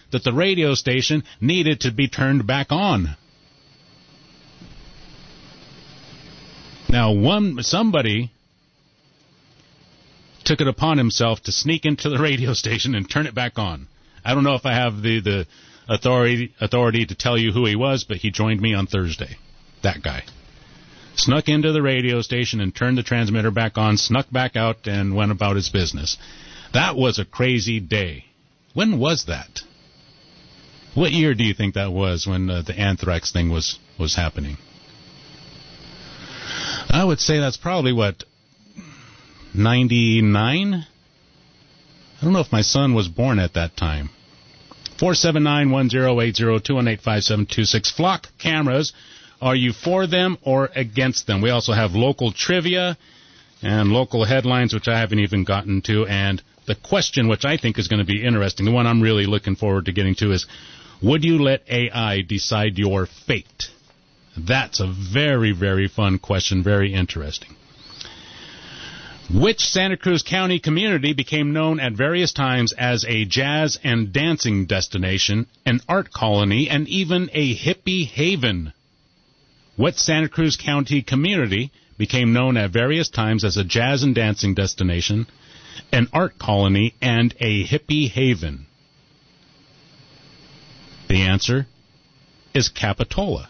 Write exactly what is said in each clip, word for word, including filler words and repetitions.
that the radio station needed to be turned back on. Now, one somebody took it upon himself to sneak into the radio station and turn it back on. I don't know if I have the, the authority authority to tell you who he was, but he joined me on Thursday. That guy. Snuck into the radio station and turned the transmitter back on, snuck back out, and went about his business. That was a crazy day. When was that? What year do you think that was when uh, the anthrax thing was, was happening? I would say that's probably, what, ninety-nine? I don't know if my son was born at that time. four seven nine, one zero eight zero, two one eight, five seven two six. Flock cameras, are you for them or against them? We also have local trivia and local headlines, which I haven't even gotten to. And the question, which I think is going to be interesting, the one I'm really looking forward to getting to is, would you let A I decide your fate? That's a very, very fun question, very interesting. Which Santa Cruz County community became known at various times as a jazz and dancing destination, an art colony, and even a hippie haven? What Santa Cruz County community became known at various times as a jazz and dancing destination, an art colony, and a hippie haven? The answer is Capitola.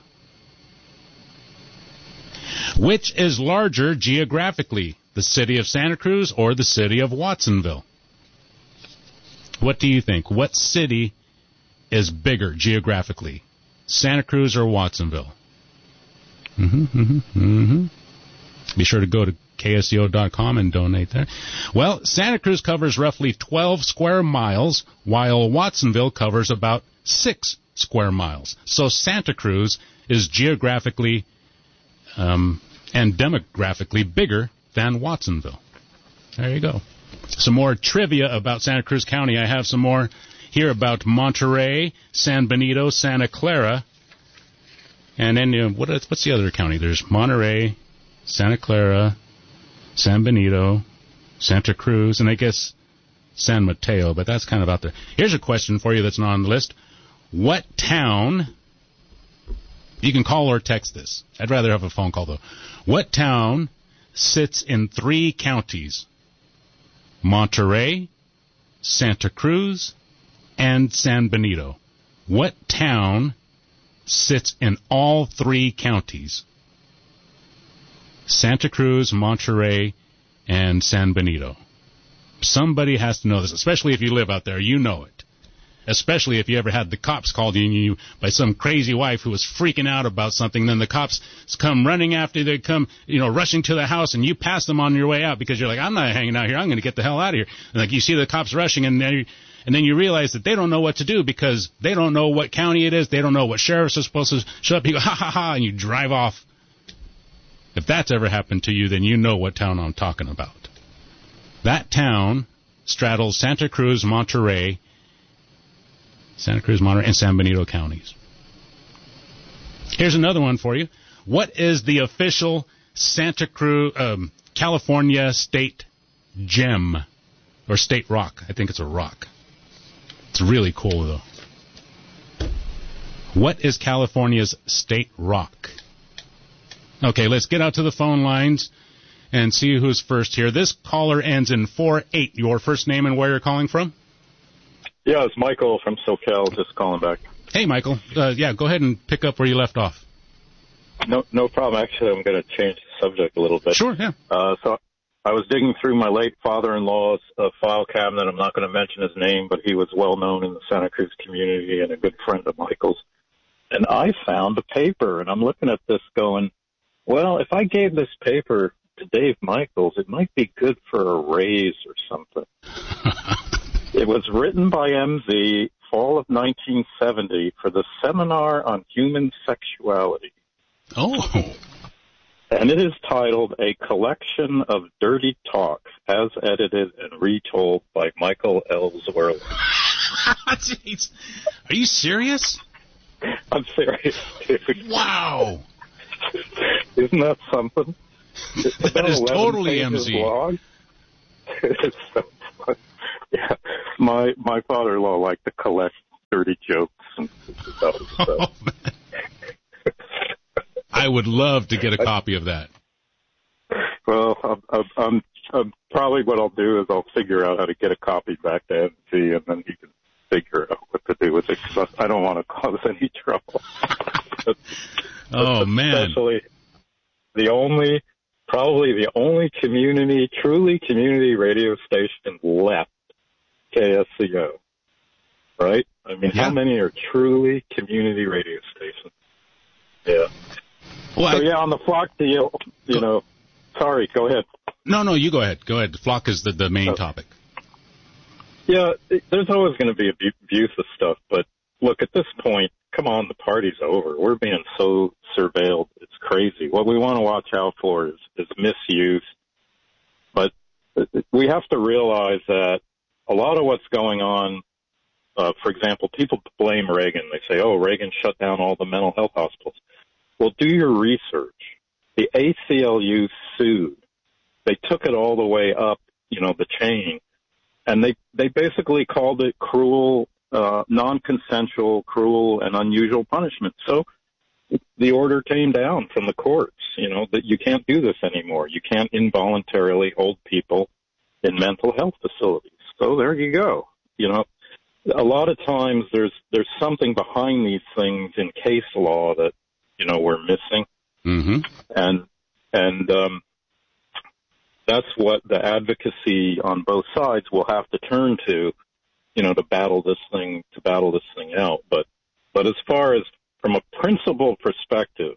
Which is larger geographically, the city of Santa Cruz or the city of Watsonville? What do you think? What city is bigger geographically, Santa Cruz or Watsonville? Mm-hmm, mm-hmm, mm-hmm. Be sure to go to K S E O dot com and donate there. Well, Santa Cruz covers roughly twelve square miles, while Watsonville covers about six square miles. So Santa Cruz is geographically um, and demographically bigger than Watsonville. There you go. Some more trivia about Santa Cruz County. I have some more here about Monterey, San Benito, Santa Clara, and then uh, what, what's the other county? There's Monterey, Santa Clara, San Benito, Santa Cruz, and I guess San Mateo, but that's kind of out there. Here's a question for you that's not on the list. What town, you can call or text this. I'd rather have a phone call, though. What town sits in three counties? Monterey, Santa Cruz, and San Benito. What town sits in all three counties? Santa Cruz, Monterey, and San Benito. Somebody has to know this, especially if you live out there. You know it. Especially if you ever had the cops called in you by some crazy wife who was freaking out about something. Then the cops come running after you. They come, you know, rushing to the house, and you pass them on your way out because you're like, I'm not hanging out here. I'm going to get the hell out of here. And like you see the cops rushing, and then you, and then you realize that they don't know what to do because they don't know what county it is. They don't know what sheriffs are supposed to show up. You go, ha, ha, ha, and you drive off. If that's ever happened to you, then you know what town I'm talking about. That town straddles Santa Cruz, Monterey, Santa Cruz, Monterey, and San Benito counties. Here's another one for you. What is the official Santa Cruz, um, California state gem, or state rock? I think it's a rock. It's really cool, though. What is California's state rock? Okay, let's get out to the phone lines and see who's first here. This caller ends in four eight. Your first name and where you're calling from? Yeah, it's Michael from SoCal, just calling back. Hey, Michael. Uh, yeah, go ahead and pick up where you left off. No no problem. Actually, I'm going to change the subject a little bit. Sure, yeah. Uh, so I was digging through my late father-in-law's uh, file cabinet. I'm not going to mention his name, but he was well-known in the Santa Cruz community and a good friend of Michael's. And I found a paper, and I'm looking at this going, well, if I gave this paper to Dave Michaels, it might be good for a raise or something. It was written by M Z, fall of nineteen seventy, for the Seminar on Human Sexuality. Oh. And it is titled A Collection of Dirty Talks, as edited and retold by Michael L. Zwirling. Jeez. Are you serious? I'm serious, dude. Wow. Isn't that something? That is totally M Z. Long. It's so fun. Yeah, my my father-in-law liked to collect dirty jokes and stuff. So. Oh, I would love to get a copy of that. Well, I'm, I'm, I'm probably what I'll do is I'll figure out how to get a copy back to N C, and then he can figure out what to do with it, because I don't want to cause any trouble. But, oh, man. Especially the only, probably the only community, truly community radio station left, K S C O. Right? I mean, yeah. How many are truly community radio stations? Yeah. Well, so, I, yeah, on the Flock deal, you go, know, sorry, go ahead. No, no, you go ahead. Go ahead. Flock is the, the main okay. topic. Yeah, it, there's always going to be abuse of stuff, but look, at this point, come on, the party's over. We're being so surveilled. It's crazy. What we want to watch out for is, is misuse. But we have to realize that a lot of what's going on, uh, for example, people blame Reagan. They say, oh, Reagan shut down all the mental health hospitals. Well, do your research. The A C L U sued. They took it all the way up, you know, the chain, and they, they basically called it cruel, uh, non-consensual, cruel, and unusual punishment. So the order came down from the courts, you know, that you can't do this anymore. You can't involuntarily hold people in mental health facilities. So there you go. You know, a lot of times there's there's something behind these things in case law that, you know, we're missing. Mm-hmm. And, and, um, that's what the advocacy on both sides will have to turn to, you know, to battle this thing, to battle this thing out. But, but as far as from a principle perspective,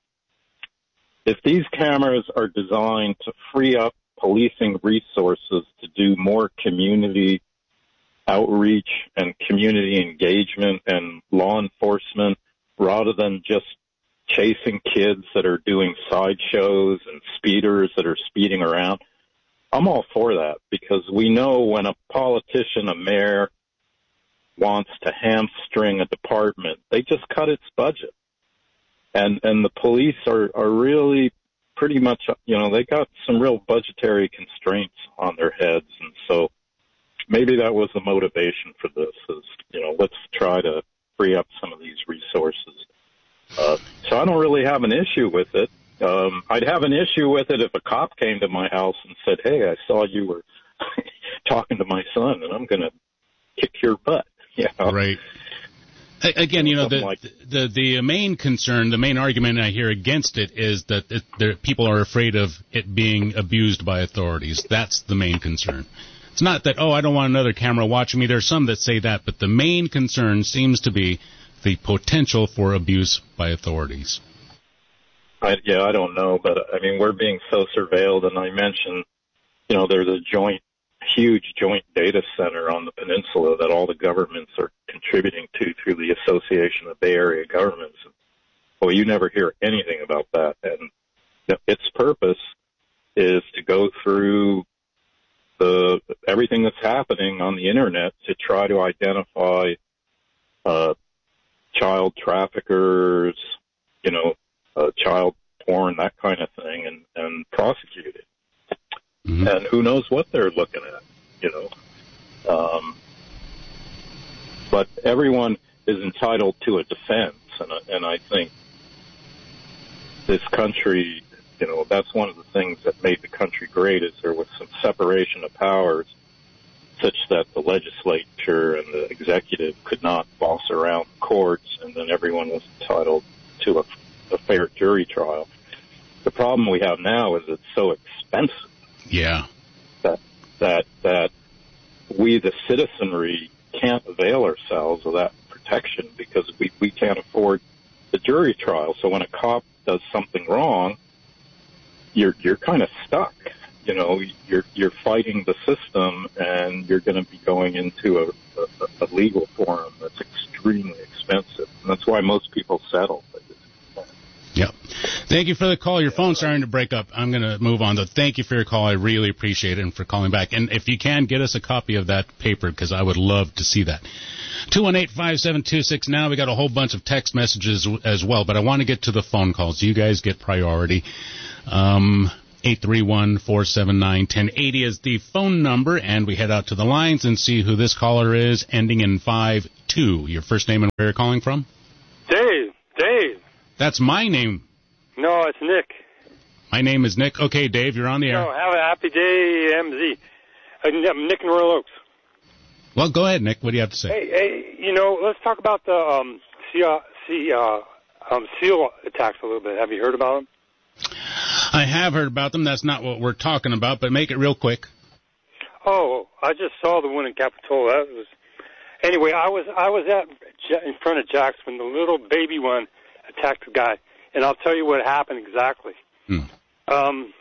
if these cameras are designed to free up policing resources to do more community outreach and community engagement and law enforcement rather than just chasing kids that are doing sideshows and speeders that are speeding around, I'm all for that, because we know when a politician, a mayor, wants to hamstring a department, they just cut its budget. And and the police are, are really pretty much, you know, they got some real budgetary constraints on their heads. And so maybe that was the motivation for this is, you know, let's try to free up some of these resources. Uh, so I don't really have an issue with it. Um, I'd have an issue with it if a cop came to my house and said, hey, I saw you were talking to my son, and I'm going to kick your butt. You know? Right. Again, you know, the, like the the main concern, the main argument I hear against it is that it, there, people are afraid of it being abused by authorities. That's the main concern. It's not that, oh, I don't want another camera watching me. There's some that say that, but the main concern seems to be the potential for abuse by authorities. I, yeah, I don't know, but I mean, we're being so surveilled, and I mentioned, you know, there's a joint, huge joint data center on the peninsula that all the governments are contributing to through the Association of Bay Area Governments. Well, you never hear anything about that, and its purpose is to go through the everything that's happening on the internet to try to identify uh, child traffickers, you know, uh, child porn, that kind of thing, and, and prosecute it. Mm-hmm. And who knows what they're looking at, you know. Um, but everyone is entitled to a defense, and, and I think this country, you know, that's one of the things that made the country great is there was some separation of powers such that the legislature and the executive could not boss around courts, and then everyone was entitled to a, a fair jury trial. The problem we have now is it's so expensive. Yeah. That that that we, the citizenry, can't avail ourselves of that protection because we, we can't afford the jury trial. So when a cop does something wrong, you're you're kind of stuck. You know, you're you're fighting the system, and you're going to be going into a, a, a legal forum that's extremely expensive. And that's why most people settle. Yep. Thank you for the call. Your phone's starting to break up. I'm going to move on, though. Thank you for your call. I really appreciate it and for calling back. And if you can, get us a copy of that paper, because I would love to see that. two one eight, five seven two six. Now we got a whole bunch of text messages as well, but I want to get to the phone calls. You guys get priority. Um, eight three one, four seven nine, one zero eight zero is the phone number, and we head out to the lines and see who this caller is, ending in five two. Your first name and where you're calling from? Dave. Dave. That's my name. No, it's Nick. My name is Nick. Okay, Dave, you're on the air. No, have a happy day, M Z. Uh, Nick in Royal Oaks. Well, go ahead, Nick. What do you have to say? Hey, hey you know, let's talk about the um, sea, sea, uh, um, SEAL attacks a little bit. Have you heard about them? I have heard about them. That's not what we're talking about, but make it real quick. Oh, I just saw the one in Capitola. That was anyway. I was I was at in front of Jack's when the little baby one attacked the guy, and I'll tell you what happened exactly. Hmm. Um,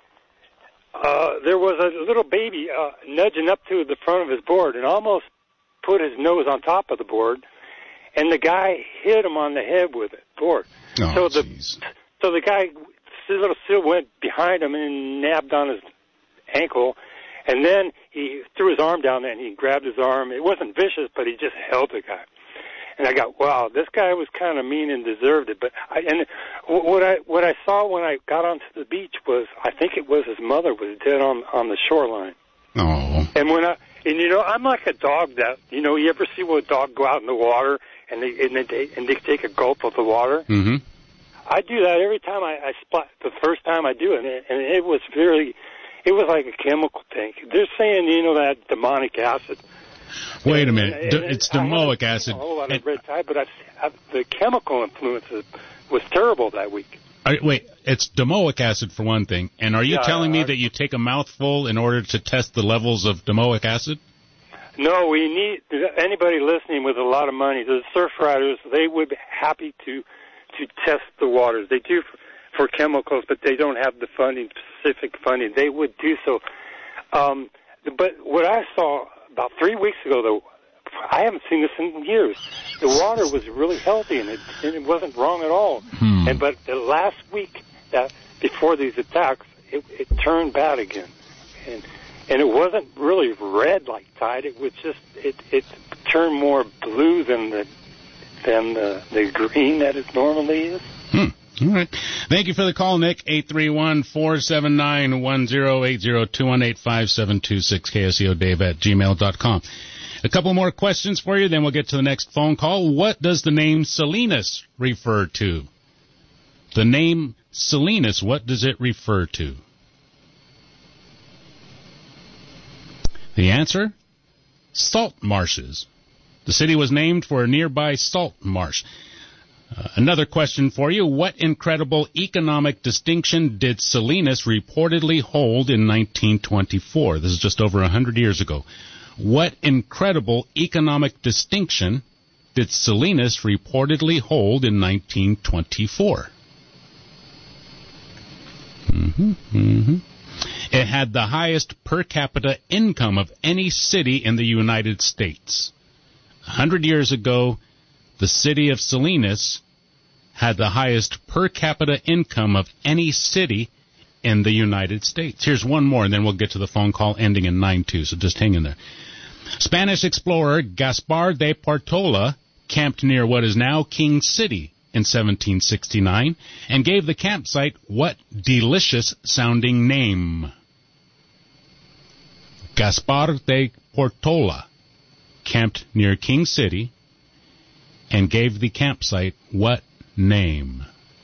uh, there was a little baby uh, nudging up to the front of his board and almost put his nose on top of the board, and the guy hit him on the head with it board. Oh, so the geez. so the guy, the little seal went behind him and nabbed on his ankle. And then he threw his arm down there, and he grabbed his arm. It wasn't vicious, but he just held the guy. And I got, wow, this guy was kind of mean and deserved it. But I, and what I what I saw when I got onto the beach was, I think it was his mother was dead on on the shoreline. Oh. And when I and you know, I'm like a dog that you know, you ever see a dog go out in the water and they and they and they take a gulp of the water? Mm-hmm. I do that every time I, I spot the first time I do it, and it, and it was very. It was like a chemical tank. They're saying, you know, that demonic acid. Wait a minute. And, and, it's domoic I acid. A whole lot of red tide, but I've, I've, the chemical influence was terrible that week. Are, wait, it's domoic acid for one thing. And are you yeah, telling me I, that you take a mouthful in order to test the levels of domoic acid? No, we need anybody listening with a lot of money. The surf riders, they would be happy to to test the waters. They do for, for chemicals, but they don't have the funding, specific funding. They would do so. Um, but what I saw about three weeks ago, though, I haven't seen this in years. The water was really healthy, and it, and it wasn't wrong at all. Hmm. And but the last week, that before these attacks, it, it turned bad again, and and it wasn't really red like tide. It was just it it turned more blue than the than the, the green that it normally is. Hmm. All right. Thank you for the call, Nick. eight three one, four seven nine, one zero eight zero, two one eight, five seven two six, K S E O Dave at gmail dot com. A couple more questions for you, then we'll get to the next phone call. What does the name Salinas refer to? The name Salinas, what does it refer to? The answer? Salt marshes. The city was named for a nearby salt marsh. Uh, another question for you. What incredible economic distinction did Salinas reportedly hold in nineteen twenty-four? This is just over one hundred years ago. What incredible economic distinction did Salinas reportedly hold in nineteen twenty-four? Mm-hmm, mm-hmm. It had the highest per capita income of any city in the United States. A hundred years ago, the city of Salinas had the highest per capita income of any city in the United States. Here's one more, and then we'll get to the phone call ending in nine two, so just hang in there. Spanish explorer Gaspar de Portola camped near what is now King City in seventeen sixty-nine and gave the campsite what delicious-sounding name? Gaspar de Portola camped near King City and gave the campsite what name?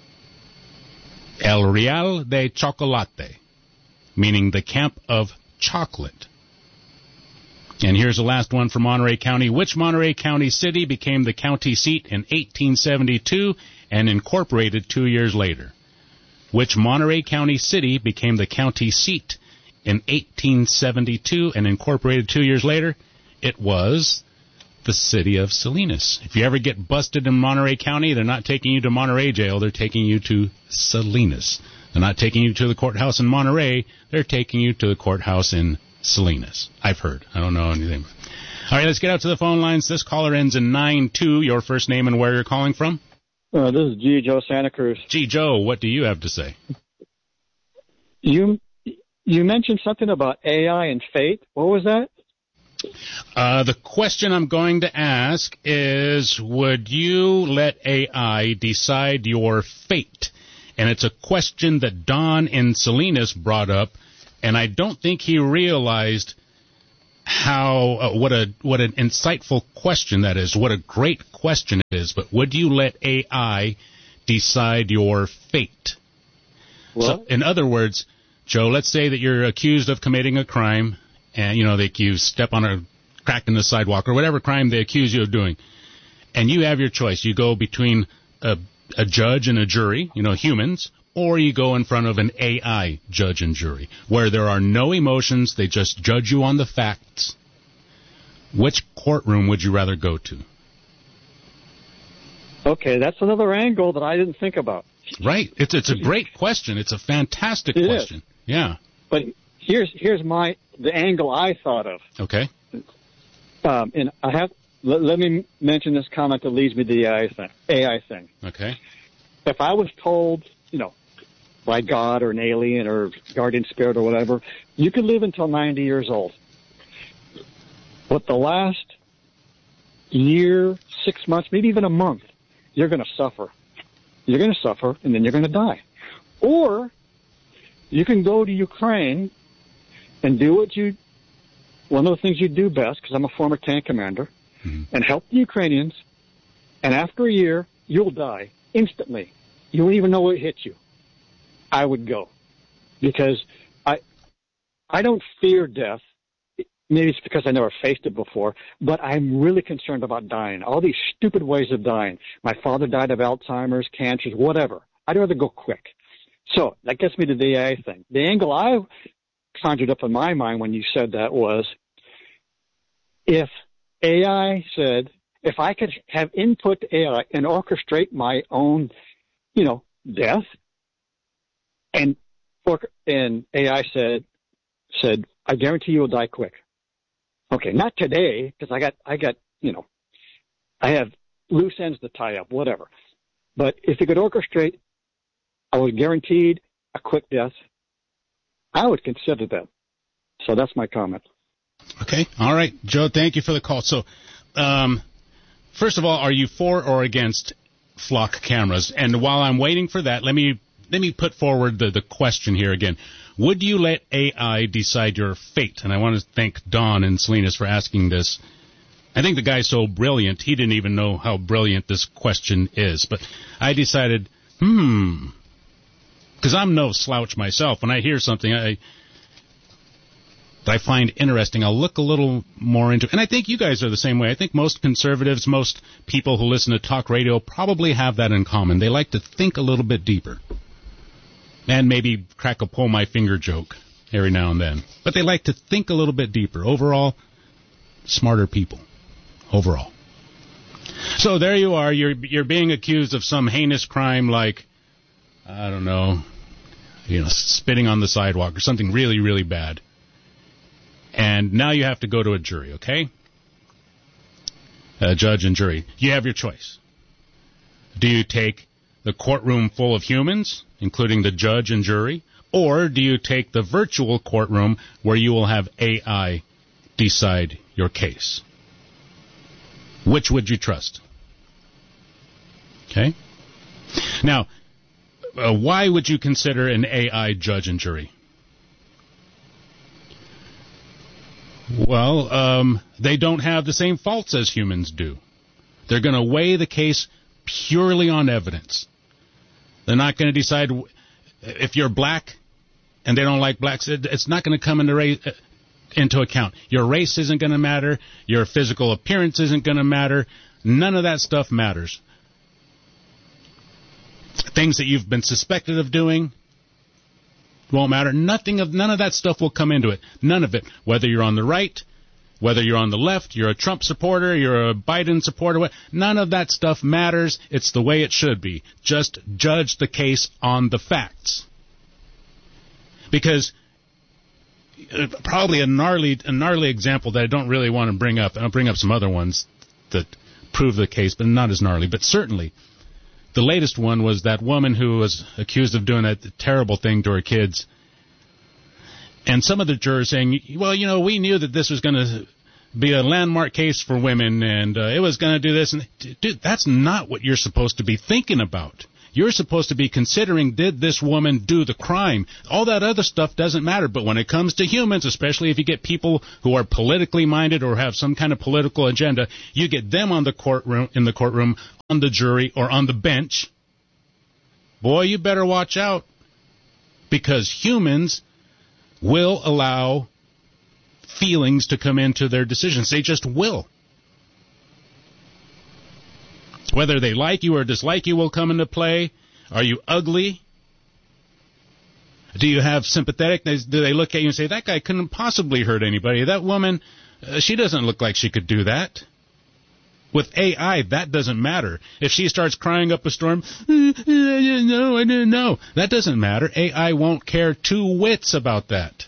El Real de Chocolate, meaning the camp of chocolate. And here's the last one from Monterey County. Which Monterey County city became the county seat in eighteen seventy-two and incorporated two years later? Which Monterey County city became the county seat in eighteen seventy-two and incorporated two years later? It was the city of Salinas. If you ever get busted in Monterey County, they're not taking you to Monterey jail. They're taking you to Salinas. They're not taking you to the courthouse in Monterey. They're taking you to the courthouse in Salinas. I've heard. I don't know anything. All right, let's get out to the phone lines. This caller ends in nine two. Your first name and where you're calling from? Uh, this is G. Joe Santa Cruz. G. Joe, what do you have to say? You you mentioned something about A I and fate. What was that? Uh, the question I'm going to ask is, would you let A I decide your fate? And it's a question that Don in Salinas brought up, and I don't think he realized how uh, what a what an insightful question that is. What a great question it is. But would you let A I decide your fate? Well, so, in other words, Joe, let's say that you're accused of committing a crime, and you know they you step on a crack in the sidewalk or whatever crime they accuse you of doing, and you have your choice. You go between a, a judge and a jury, you know, humans, or you go in front of an A I judge and jury, where there are no emotions, they just judge you on the facts. Which courtroom would you rather go to? Okay, that's another angle that I didn't think about. Right. It's it's a great question. It's a fantastic it question. Is. Yeah. But here's here's my the angle I thought of. Okay. Um, and I have let, let me mention this comment that leads me to the A I thing. A I thing. Okay. If I was told, you know, by God or an alien or guardian spirit or whatever, you could live until ninety years old. But the last year, six months, maybe even a month, you're going to suffer. You're going to suffer, and then you're going to die. Or you can go to Ukraine and do what you, one of the things you do best, because I'm a former tank commander, mm-hmm. and help the Ukrainians, and after a year, you'll die instantly. You won't even know what hit you. I would go. Because I, I don't fear death. Maybe it's because I never faced it before, but I'm really concerned about dying. All these stupid ways of dying. My father died of Alzheimer's, cancers, whatever. I'd rather go quick. So that gets me to the A I thing. The angle I conjured up in my mind when you said that was, if A I said, if I could have input to A I and orchestrate my own, you know, death, and and A I said, said, I guarantee you will die quick. Okay, not today, because I got, I got, you know, I have loose ends to tie up, whatever. But if it could orchestrate, I was guaranteed a quick death, I would consider that. So that's my comment. Okay, all right, Joe, thank you for the call. So, um, first of all, are you for or against flock cameras? And while I'm waiting for that, let me let me put forward the, the question here again. Would you let A I decide your fate? And I want to thank Don and Salinas for asking this. I think the guy's so brilliant, he didn't even know how brilliant this question is. But I decided, hmm, because I'm no slouch myself. When I hear something I that I find interesting, I'll look a little more into it. And I think you guys are the same way. I think most conservatives, most people who listen to talk radio probably have that in common. They like to think a little bit deeper. And maybe crack a pull my finger joke every now and then. But they like to think a little bit deeper. Overall, smarter people. Overall. So there you are. You're you're being accused of some heinous crime like, I don't know, you know, spitting on the sidewalk or something really, really bad. And now you have to go to a jury, okay? A judge and jury. You have your choice. Do you take the courtroom full of humans, including the judge and jury, or do you take the virtual courtroom where you will have A I decide your case? Which would you trust? Okay? Now, uh, why would you consider an A I judge and jury? Well, um, they don't have the same faults as humans do. They're going to weigh the case purely on evidence. They're not going to decide if you're black and they don't like blacks. It's not going to come into, race, into account. Your race isn't going to matter. Your physical appearance isn't going to matter. None of that stuff matters. Things that you've been suspected of doing won't matter. Nothing of none of that stuff will come into it. None of it. Whether you're on the right, whether you're on the left, you're a Trump supporter, you're a Biden supporter, none of that stuff matters. It's the way it should be. Just judge the case on the facts. Because uh, probably a gnarly, a gnarly example that I don't really want to bring up, and I'll bring up some other ones that prove the case, but not as gnarly. But certainly, the latest one was that woman who was accused of doing that terrible thing to her kids. And some of the jurors saying, well, you know, we knew that this was going to be a landmark case for women, and uh, it was going to do this. And dude, that's not what you're supposed to be thinking about. You're supposed to be considering, did this woman do the crime? All that other stuff doesn't matter. But when it comes to humans, especially if you get people who are politically minded or have some kind of political agenda, you get them on the courtroom, in the courtroom, on the jury, or on the bench. Boy, you better watch out, because humans will allow feelings to come into their decisions. They just will. Whether they like you or dislike you will come into play. Are you ugly? Do you have sympathetic? Do they look at you and say, that guy couldn't possibly hurt anybody? That woman, uh, she doesn't look like she could do that. With A I, that doesn't matter. If she starts crying up a storm, I didn't know, I didn't know. That doesn't matter. A I won't care two whits about that.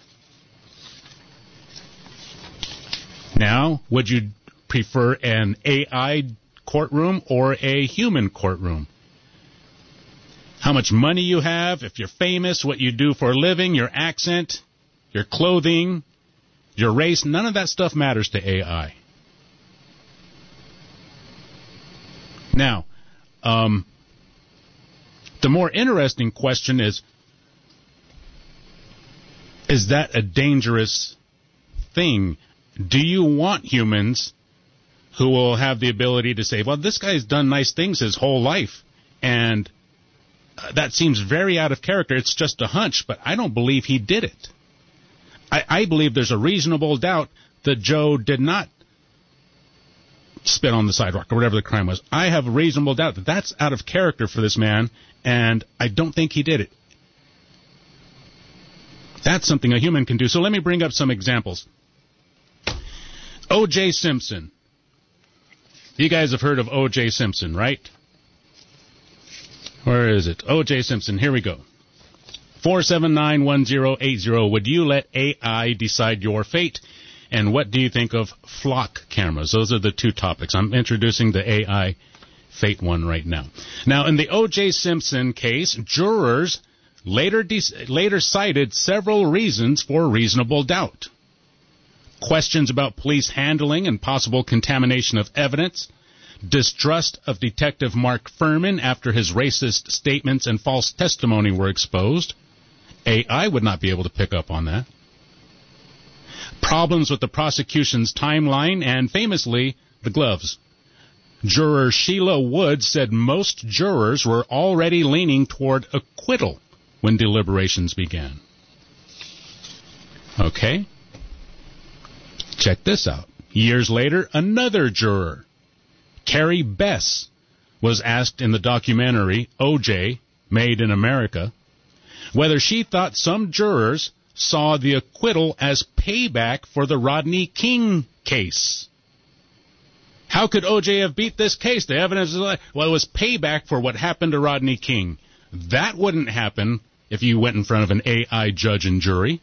Now, would you prefer an A I courtroom or a human courtroom? How much money you have, if you're famous, what you do for a living, your accent, your clothing, your race, none of that stuff matters to A I. Now, um, the more interesting question is, is that a dangerous thing? Do you want humans who will have the ability to say, well, this guy's done nice things his whole life, and uh, that seems very out of character. It's just a hunch, but I don't believe he did it. I, I believe there's a reasonable doubt that Joe did not spit on the sidewalk or whatever the crime was. I have a reasonable doubt that that's out of character for this man, and I don't think he did it. That's something a human can do. So let me bring up some examples. O J. Simpson. You guys have heard of O J. Simpson, right? Where is it? O J. Simpson. Here we go. four seven nine one zero eight zero. Would you let A I decide your fate? And what do you think of flock cameras? Those are the two topics. I'm introducing the A I fate one right now. Now, in the O J. Simpson case, jurors later de- later cited several reasons for reasonable doubt. Questions about police handling and possible contamination of evidence, distrust of Detective Mark Furman after his racist statements and false testimony were exposed. A I would not be able to pick up on that. Problems with the prosecution's timeline, and famously, the gloves. Juror Sheila Wood said most jurors were already leaning toward acquittal when deliberations began. Okay. Check this out. Years later, another juror, Carrie Bess, was asked in the documentary O J, Made in America, whether she thought some jurors saw the acquittal as payback for the Rodney King case. How could O J have beat this case? The evidence is like, well, it was payback for what happened to Rodney King. That wouldn't happen if you went in front of an A I judge and jury.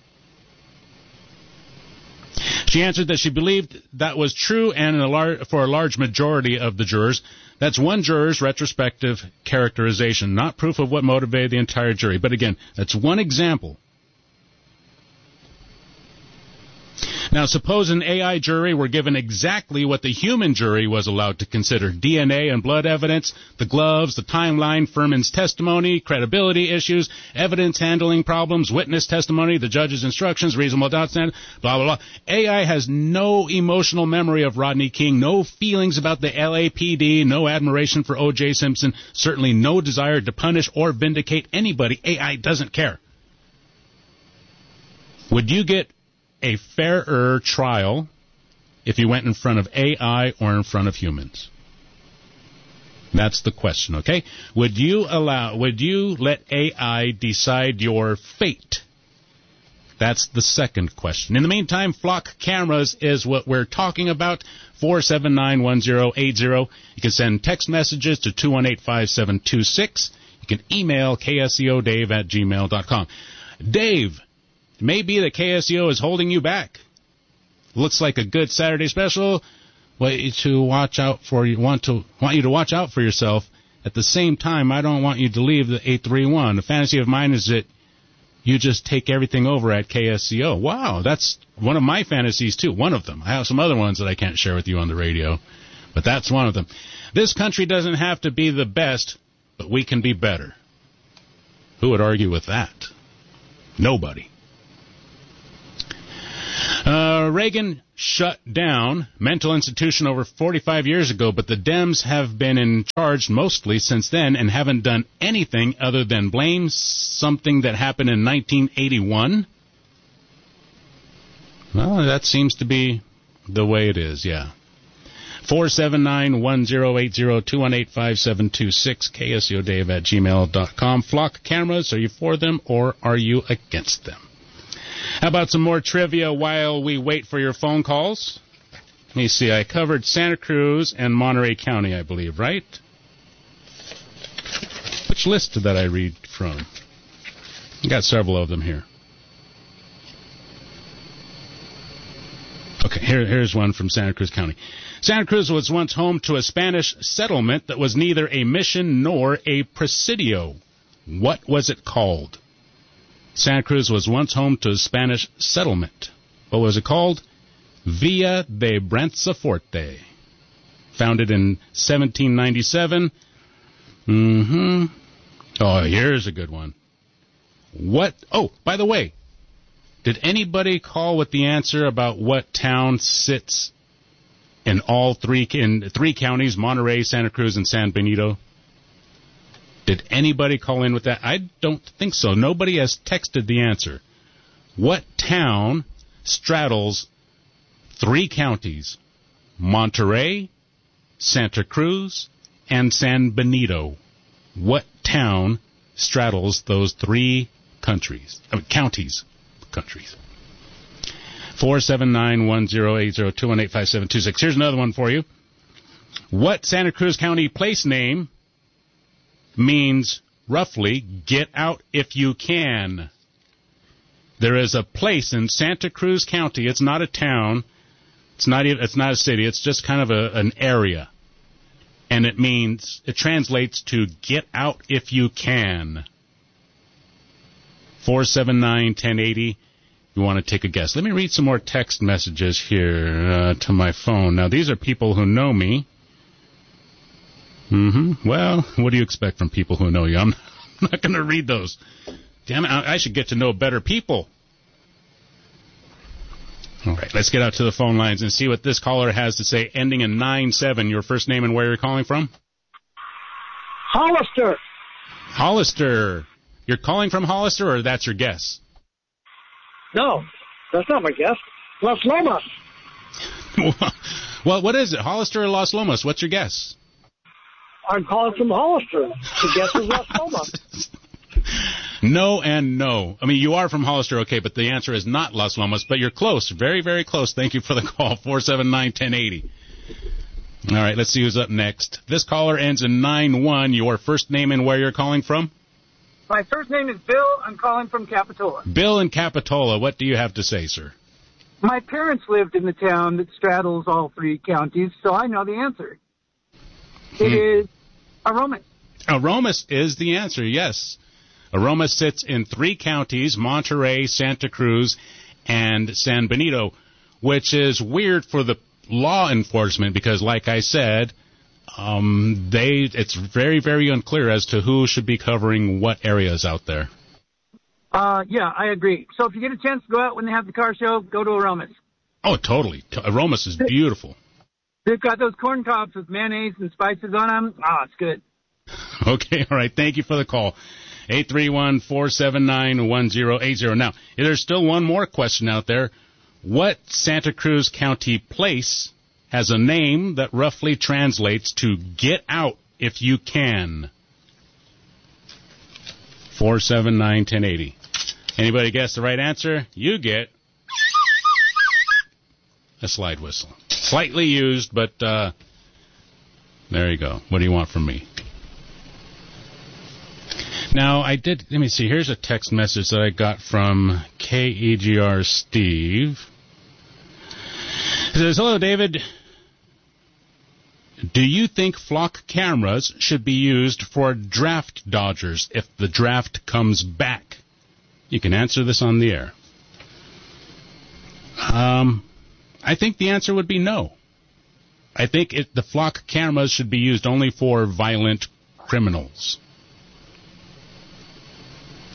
She answered that she believed that was true, and in a lar- for a large majority of the jurors, that's one juror's retrospective characterization, not proof of what motivated the entire jury. But again, that's one example. Now, suppose an A I jury were given exactly what the human jury was allowed to consider: D N A and blood evidence, the gloves, the timeline, Furman's testimony, credibility issues, evidence handling problems, witness testimony, the judge's instructions, reasonable doubt standard, blah, blah, blah. A I has no emotional memory of Rodney King, no feelings about the L A P D, no admiration for O J. Simpson, certainly no desire to punish or vindicate anybody. A I doesn't care. Would you get a fairer trial if you went in front of A I or in front of humans? That's the question, okay? Would you allow, would you let A I decide your fate? That's the second question. In the meantime, flock cameras is what we're talking about. four seven nine one zero eight zero. You can send text messages to two one eight five seven two six. You can email K S E O Dave at gmail dot com. Dave, it may be that K S E O is holding you back. Looks like a good Saturday special. Want you to watch out for you want to want you to watch out for yourself. At the same time, I don't want you to leave the eight three one. The fantasy of mine is that you just take everything over at K S E O. Wow, that's one of my fantasies too. One of them. I have some other ones that I can't share with you on the radio, but that's one of them. This country doesn't have to be the best, but we can be better. Who would argue with that? Nobody. Uh, Reagan shut down mental institution over forty-five years ago, but the Dems have been in charge mostly since then and haven't done anything other than blame something that happened in nineteen eighty-one. Well, that seems to be the way it is, yeah. four seven nine, one zero eight zero, two one eight, five seven two six, K S E O Dave at gmail dot com. Flock cameras, are you for them or are you against them? How about some more trivia while we wait for your phone calls? Let me see. I covered Santa Cruz and Monterey County, I believe, right? Which list did that I read from? I got several of them here. Okay, here, here's one from Santa Cruz County. Santa Cruz was once home to a Spanish settlement that was neither a mission nor a presidio. What was it called? Santa Cruz was once home to a Spanish settlement. What was it called? Villa de Branciforte. Founded in seventeen ninety-seven. Mm-hmm. Oh, here's a good one. What? Oh, by the way, did anybody call with the answer about what town sits in all three in three counties, Monterey, Santa Cruz, and San Benito? Did anybody call in with that? I don't think so. Nobody has texted the answer. What town straddles three counties, Monterey, Santa Cruz, and San Benito? What town straddles those three countries, I mean, counties, countries? four seven nine, one zero eight zero, two one eight, five seven two six. Here's another one for you. What Santa Cruz County place name means roughly get out if you can? There is a place in Santa Cruz County. It's not a town. It's not even, it's not a city. It's just kind of a, an area. And it means, it translates to get out if you can. four seven nine, one zero eight zero. You want to take a guess. Let me read some more text messages here uh, to my phone. Now, these are people who know me. Mm-hmm. Well, what do you expect from people who know you? I'm not going to read those. Damn it, I should get to know better people. All right, let's get out to the phone lines and see what this caller has to say, ending in nine seven. Your first name and where you're calling from? Hollister. Hollister. You're calling from Hollister, or that's your guess? No, that's not my guess. Las Lomas. Well, what is it, Hollister or Las Lomas? What's your guess? I'm calling from Hollister. The guess is Las Lomas. No and no. I mean, you are from Hollister, okay, but the answer is not Las Lomas, but you're close. Very, very close. Thank you for the call. four seven nine, one zero eight zero. All right, let's see who's up next. This caller ends in nine one. Your first name and where you're calling from? My first name is Bill. I'm calling from Capitola. Bill in Capitola. What do you have to say, sir? My parents lived in the town that straddles all three counties, so I know the answer. It hmm. is Aromas. Aromas is the answer, yes. Aromas sits in three counties, Monterey, Santa Cruz, and San Benito, which is weird for the law enforcement because, like I said, um, they it's very, very unclear as to who should be covering what areas out there. Uh, yeah, I agree. So if you get a chance to go out when they have the car show, go to Aromas. Oh, totally. Aromas is beautiful. They've got those corn cobs with mayonnaise and spices on them. Ah, it's good. Okay, all right. Thank you for the call. eight three one, four seven nine, one zero eight zero. Now, there's still one more question out there. What Santa Cruz County place has a name that roughly translates to get out if you can? four seven nine, one zero eight zero. Anybody guess the right answer? You get a slide whistle. Slightly used, but uh, there you go. What do you want from me? Now, I did, let me see, here's a text message that I got from K E G R Steve. It says, hello, David. Do you think flock cameras should be used for draft dodgers if the draft comes back? You can answer this on the air. Um, I think the answer would be no. I think it, the flock cameras should be used only for violent criminals.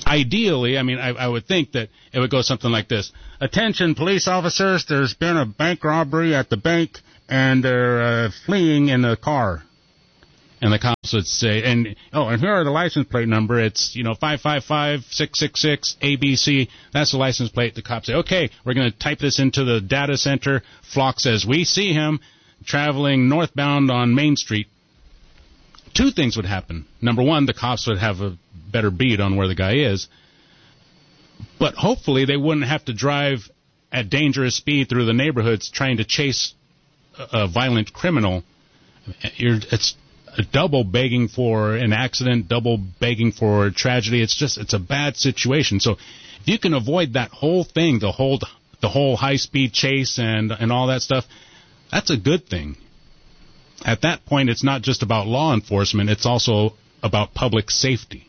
Ideally, I mean, I, I would think that it would go something like this. Attention, police officers, there's been a bank robbery at the bank, and they're uh, fleeing in a car. And the cops would say, and oh, and here are the license plate number. It's, you know, five five five, six six six, A B C. That's the license plate. The cops say, okay, we're going to type this into the data center. Flock says, we see him traveling northbound on Main Street. Two things would happen. Number one, the cops would have a better bead on where the guy is. But hopefully they wouldn't have to drive at dangerous speed through the neighborhoods trying to chase a, a violent criminal. You're, it's a double begging for an accident, double begging for tragedy. It's just, it's a bad situation. So if you can avoid that whole thing, the whole, the whole high-speed chase and, and all that stuff, that's a good thing. At that point, it's not just about law enforcement, it's also about public safety.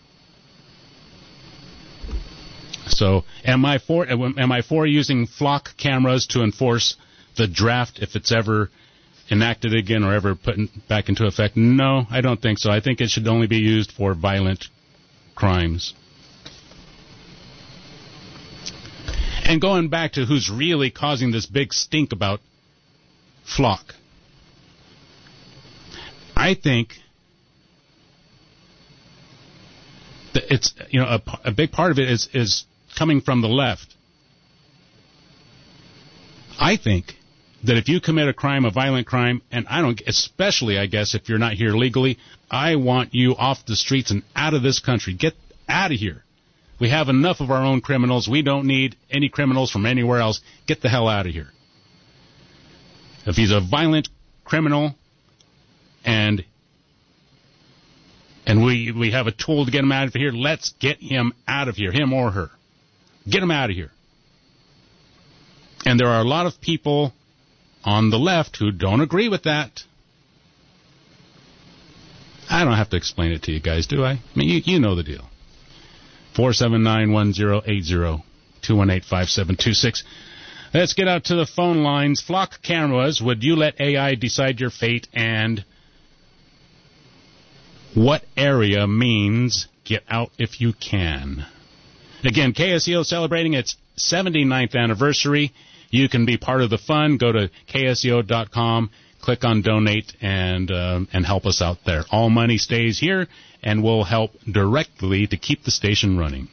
So am I for, am I for using flock cameras to enforce the draft if it's ever enacted again or ever put in, back into effect? No, I don't think so. I think it should only be used for violent crimes. And going back to who's really causing this big stink about flock, I think that it's, you know, a, a big part of it is, is coming from the left. I think that if you commit a crime, a violent crime, and I don't, especially, I guess, if you're not here legally, I want you off the streets and out of this country. Get out of here. We have enough of our own criminals. We don't need any criminals from anywhere else. Get the hell out of here. If he's a violent criminal and and we we have a tool to get him out of here, let's get him out of here, him or her. Get him out of here. And there are a lot of people on the left who don't agree with that. I don't have to explain it to you guys, do I? I mean, you, you know the deal. four seven nine, one zero eight zero, two one eight, five seven two six. Let's get out to the phone lines. Flock cameras, would you let A I decide your fate? And what area means get out if you can? Again, K S E O celebrating its seventy-ninth anniversary. You can be part of the fun. Go to K S E O dot com, click on donate, and um, and help us out there. All money stays here, and will help directly to keep the station running.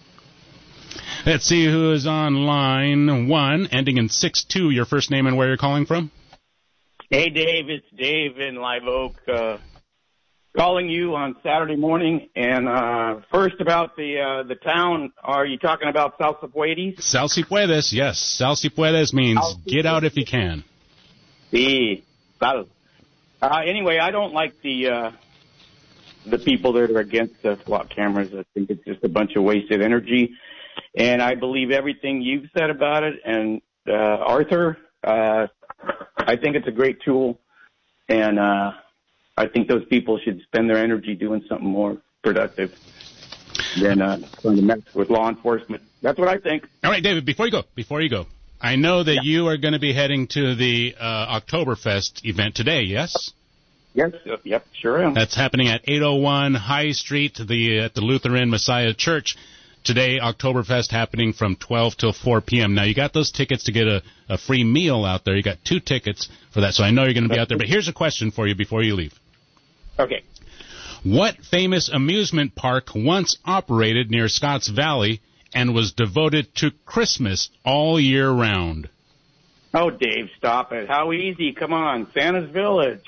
Let's see who is on line one, ending in six two. Your first name and where you're calling from? Hey, Dave. It's Dave in Live Oak. Uh, calling you on Saturday morning. And uh, first about the uh, the town, are you talking about Salsipuedes? Salsipuedes, yes. Salsipuedes means Salsipuedes. Get out if you can. Sí. Uh, anyway, I don't like the uh, the people that are against the flock cameras. I think it's just a bunch of wasted energy. And I believe everything you've said about it. And uh, Arthur, uh, I think it's a great tool. And uh, I think those people should spend their energy doing something more productive than uh, trying to mess with law enforcement. That's what I think. All right, David, before you go, before you go, I know that yeah. you are going to be heading to the uh, Oktoberfest event today, yes? Yes, uh, yep, sure am. That's happening at eight oh one High Street, the at the Lutheran Messiah Church. Today, Oktoberfest happening from twelve till four p.m. Now, you got those tickets to get a, a free meal out there. You got two tickets for that, so I know you're going to be out there. But here's a question for you before you leave. Okay. What famous amusement park once operated near Scotts Valley and was devoted to Christmas all year round? Oh, Dave, stop it. How easy. Come on. Santa's Village.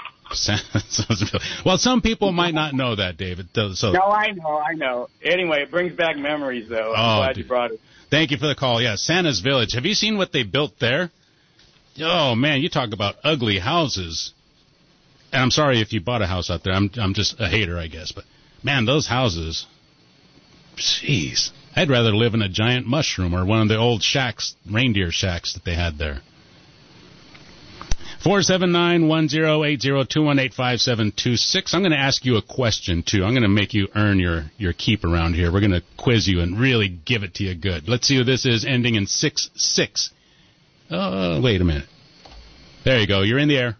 Well, some people might not know that, David. So no, I know, I know. Anyway, it brings back memories, though. I'm oh, glad dude. you brought it. Thank you for the call. Yeah, Santa's Village. Have you seen what they built there? Oh, man, you talk about ugly houses. And I'm sorry if you bought a house out there. I'm I'm just a hater, I guess. But, man, those houses, jeez. I'd rather live in a giant mushroom or one of the old shacks, reindeer shacks that they had there. four seven nine, one zero eight zero, two one eight, five seven two six. I'm going to ask you a question, too. I'm going to make you earn your, your keep around here. We're going to quiz you and really give it to you good. Let's see who this is, ending in six six. Oh, wait a minute. There you go. You're in the air.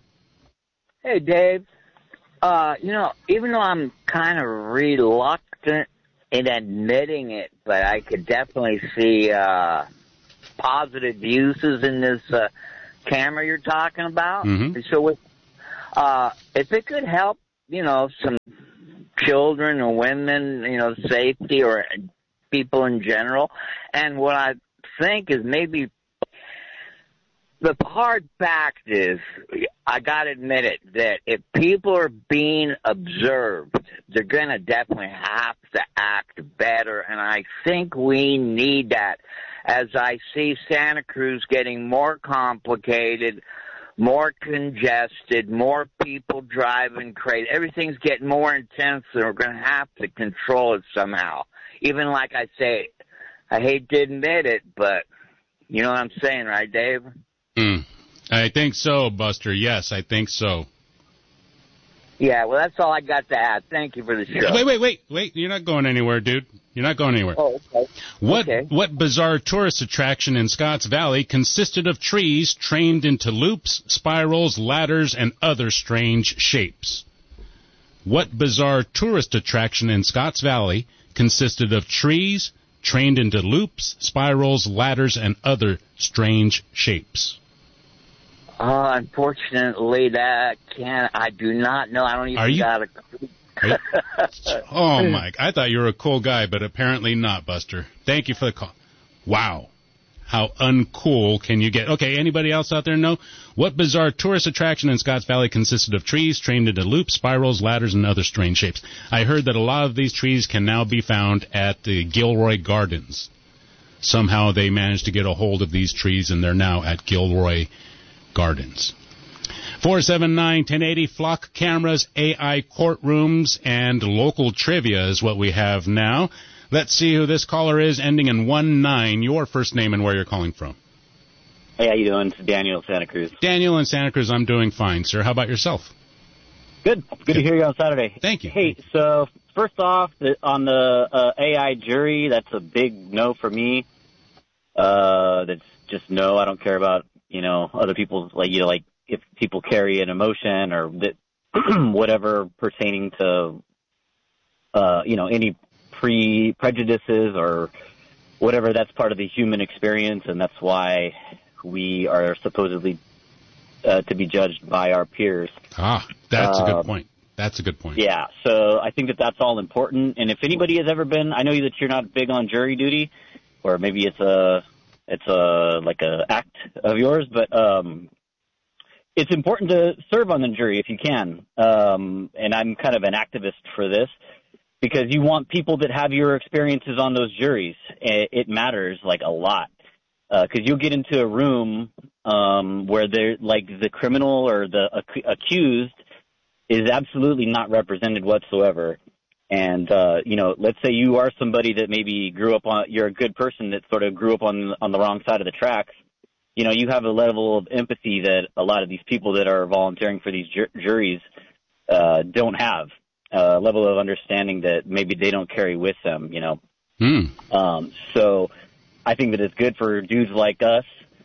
Hey, Dave. Uh, you know, even though I'm kind of reluctant in admitting it, but I could definitely see uh, positive uses in this uh, camera you're talking about. Mm-hmm. So with, uh, if it could help, you know, some children or women, you know, safety or people in general, and what I think is maybe the hard fact is, I got to admit it, that if people are being observed, they're going to definitely have to act better, and I think we need that. As I see Santa Cruz getting more complicated, more congested, more people driving crazy, everything's getting more intense, and we're going to have to control it somehow. Even like I say, I hate to admit it, but you know what I'm saying, right, Dave? Mm. I think so, Buster. Yes, I think so. Yeah, well, that's all I got to add. Thank you for the show. Wait, wait, wait, wait. You're not going anywhere, dude. You're not going anywhere. Oh, okay. What, okay. what bizarre tourist attraction in Scotts Valley consisted of trees trained into loops, spirals, ladders, and other strange shapes? What bizarre tourist attraction in Scotts Valley consisted of trees trained into loops, spirals, ladders, and other strange shapes? Uh, unfortunately, that can I do not know. I don't even Are you, got a. you, oh, Mike, I thought you were a cool guy, but apparently not, Buster. Thank you for the call. Wow. How uncool can you get? Okay, anybody else out there know? What bizarre tourist attraction in Scotts Valley consisted of trees trained into loops, spirals, ladders, and other strange shapes? I heard that a lot of these trees can now be found at the Gilroy Gardens. Somehow they managed to get a hold of these trees, and they're now at Gilroy Gardens. four seven nine, ten eighty, flock cameras, A I courtrooms, and local trivia is what we have now. Let's see who this caller is, ending in one nine. Your first name and where you're calling from. Hey, how you doing? It's Daniel in Santa Cruz. Daniel in Santa Cruz, I'm doing fine, sir. How about yourself? Good. Good, Good. to hear you on Saturday. Thank you. Hey, so first off, on the uh, A I jury, that's a big no for me. Uh, that's just no. I don't care about, you know, other people's, like, you know, like if people carry an emotion or that whatever pertaining to, uh, you know, any pre prejudices or whatever. That's part of the human experience, and that's why we are supposedly uh, to be judged by our peers. Ah, that's uh, a good point. That's a good point. Yeah, so I think that that's all important. And if anybody has ever been, I know that you're not big on jury duty, or maybe it's a it's a like a act of yours, but um, it's important to serve on the jury if you can. Um, and I'm kind of an activist for this, because you want people that have your experiences on those juries. It matters, like, a lot. Because uh, you'll get into a room um, where they're, like, the criminal or the ac- accused is absolutely not represented whatsoever. And, uh, you know, let's say you are somebody that maybe grew up on, you're a good person that sort of grew up on on the wrong side of the tracks. You know, you have a level of empathy that a lot of these people that are volunteering for these ju- juries uh, don't have. A uh, level of understanding that maybe they don't carry with them, you know. Mm. Um, so I think that it's good for dudes like us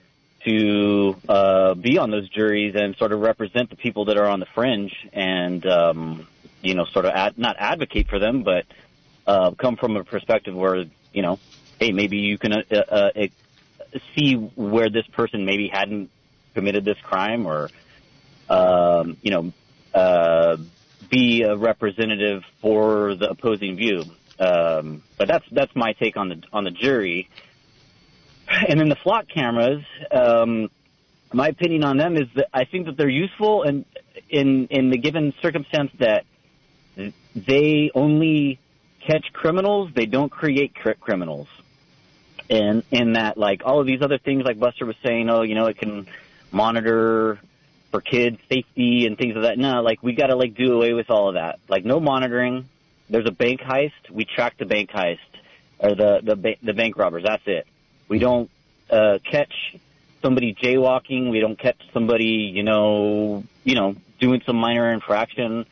to uh, be on those juries and sort of represent the people that are on the fringe and, um, you know, sort of ad- not advocate for them, but uh, come from a perspective where, you know, hey, maybe you can uh, uh, see where this person maybe hadn't committed this crime or, um, you know, uh, be a representative for the opposing view. Um, but that's that's my take on the on the jury. And then the flock cameras, um, my opinion on them is that I think that they're useful and in in the given circumstance that they only catch criminals, they don't create cr- criminals. And in that, like, all of these other things, like Buster was saying, oh, you know, it can monitor for kids' safety and things of that. No, like, we got to, like, do away with all of that. Like, no monitoring. There's a bank heist. We track the bank heist or the the, ba- the bank robbers. That's it. We don't uh, catch somebody jaywalking. We don't catch somebody, you know, you know, doing some minor infraction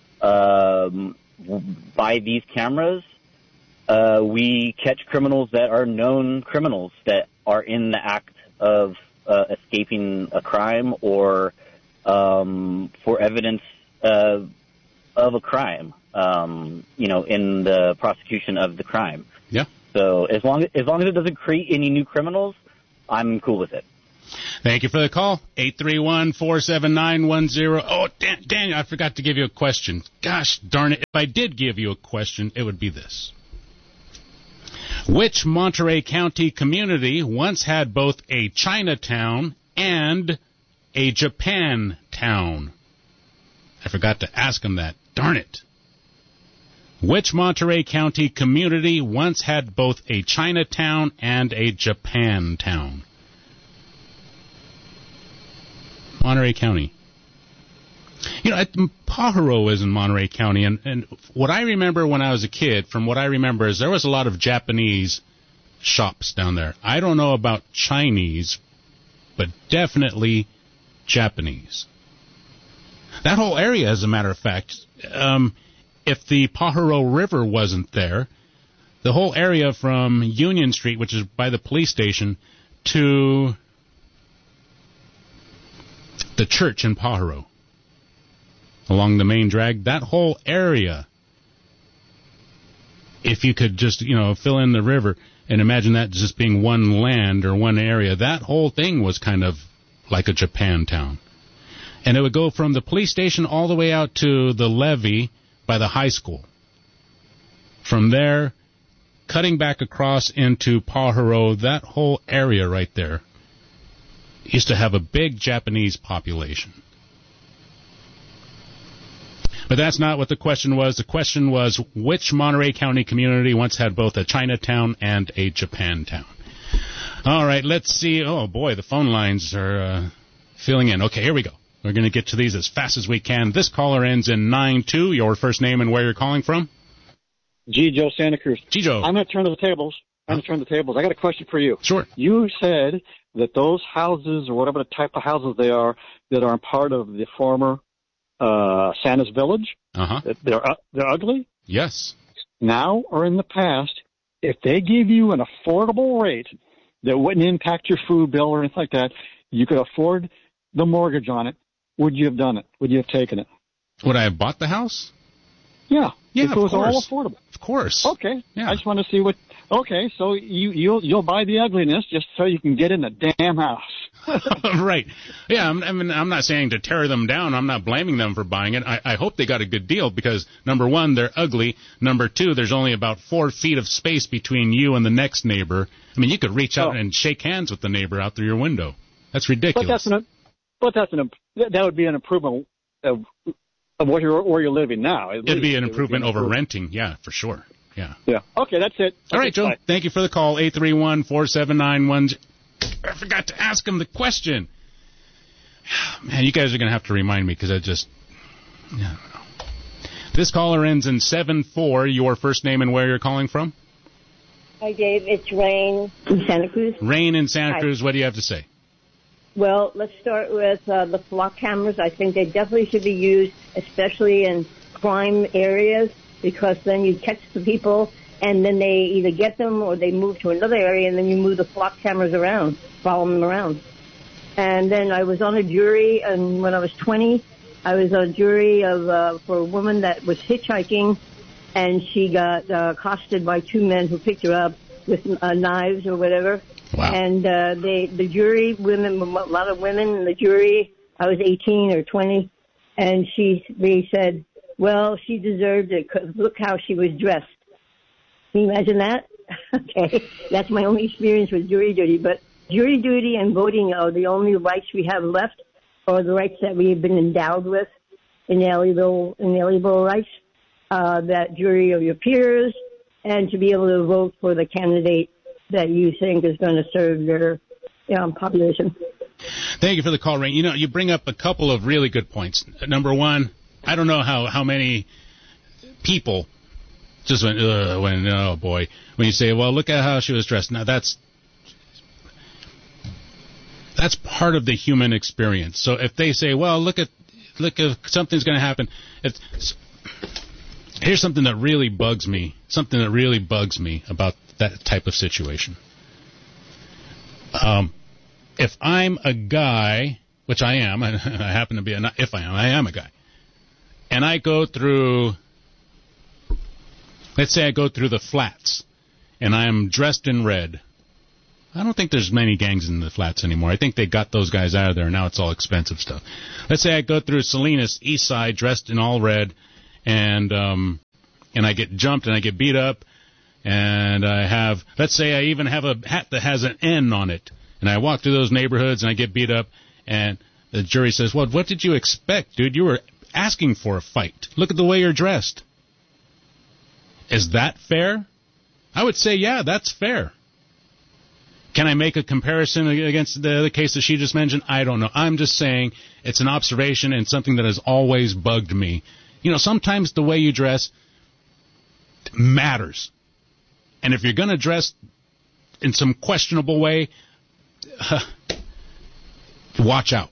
um, by these cameras. Uh, we catch criminals that are known criminals that are in the act of uh, escaping a crime or um, for evidence uh, of a crime, um, you know, in the prosecution of the crime. Yeah. So as long as long as it doesn't create any new criminals, I'm cool with it. Thank you for the call. eight three one, four seven nine, one zero. Oh, Dan- Daniel, I forgot to give you a question. Gosh darn it. If I did give you a question, it would be this. Which Monterey County community once had both a Chinatown and a Japan town? I forgot to ask him that. Darn it. Which Monterey County community once had both a Chinatown and a Japan town? Monterey County. You know, Pajaro is in Monterey County, and, and what I remember when I was a kid, from what I remember, is there was a lot of Japanese shops down there. I don't know about Chinese, but definitely Japanese. That whole area, as a matter of fact, um, if the Pajaro River wasn't there, the whole area from Union Street, which is by the police station, to the church in Pajaro, along the main drag, that whole area, if you could just, you know, fill in the river and imagine that just being one land or one area, that whole thing was kind of like a Japan town. And it would go from the police station all the way out to the levee by the high school. From there, cutting back across into Pajaro, that whole area right there used to have a big Japanese population. But that's not what the question was. The question was, which Monterey County community once had both a Chinatown and a Japantown? All right, let's see. Oh, boy, the phone lines are uh, filling in. Okay, here we go. We're going to get to these as fast as we can. This caller ends in nine two. Your first name and where you're calling from? G. Joe Santa Cruz. G. Joe. I'm going to turn to the tables. I'm going to turn to the tables. I got a question for you. Sure. You said that those houses, or whatever the type of houses they are, that are part of the former uh, Santa's Village, uh-huh. they're, uh, they're ugly? Yes. Now or in the past, if they give you an affordable rate that wouldn't impact your food bill or anything like that, you could afford the mortgage on it, would you have done it? Would you have taken it? Would I have bought the house? Yeah. Yeah, if of it was course. all affordable. Of course. Okay. Yeah. I just want to see what. Okay, so you you'll you'll buy the ugliness just so you can get in the damn house. Right. Yeah. I'm, I mean, I'm not saying to tear them down. I'm not blaming them for buying it. I, I hope they got a good deal because number one, they're ugly. Number two, there's only about four feet of space between you and the next neighbor. I mean, you could reach out oh. and shake hands with the neighbor out through your window. That's ridiculous. But that's an but that's an that would be an improvement of of where you're where you're living now. It'd least. be an improvement be an over improvement. renting. Yeah, for sure. Yeah. Yeah. Okay, that's it. All okay, right, Joe. Bye. Thank you for the call. eight three one, four seven nine, one zero. I forgot to ask him the question. Man, you guys are going to have to remind me because I just... I don't know. This caller ends in seven four. Your first name and where you're calling from? Hi, Dave. It's Rain in Santa Cruz. Rain in Santa Hi. Cruz. What do you have to say? Well, let's start with uh, the flock cameras. I think they definitely should be used, especially in crime areas, because then you catch the people, and then they either get them or they move to another area, and then you move the flock cameras around, follow them around. And then I was on a jury, and when I was twenty, I was on a jury of uh, for a woman that was hitchhiking, and she got uh, accosted by two men who picked her up with uh, knives or whatever. Wow. And uh, they, the jury, women, a lot of women in the jury. I was eighteen or twenty, and she, they said, well, she deserved it because look how she was dressed. Can you imagine that? Okay, that's my only experience with jury duty. But jury duty and voting are the only rights we have left, or the rights that we have been endowed with, inalienable, inalienable rights. Uh, that jury of your peers, and to be able to vote for the candidate that you think is going to serve your you know, population. Thank you for the call, Rain. You know, you bring up a couple of really good points. Number one, I don't know how, how many people just went, uh, when, oh boy, when you say, well, look at how she was dressed. Now, that's that's part of the human experience. So if they say, well, look at, look if something's going to happen, it's, here's something that really bugs me, something that really bugs me about that type of situation. Um, if I'm a guy, which I am, I, I happen to be a, if I am, I am a guy, and I go through, let's say I go through the flats, and I am dressed in red. I don't think there's many gangs in the flats anymore. I think they got those guys out of there. Now it's all expensive stuff. Let's say I go through Salinas, east side, dressed in all red, and um, and I get jumped and I get beat up, and I have, let's say I even have a hat that has an N on it, and I walk through those neighborhoods and I get beat up, and the jury says, well, what did you expect, dude? You were asking for a fight. Look at the way you're dressed. Is that fair? I would say, yeah, that's fair. Can I make a comparison against the, the case that she just mentioned? I don't know. I'm just saying it's an observation and something that has always bugged me. You know, sometimes the way you dress matters. And if you're going to dress in some questionable way, uh, watch out.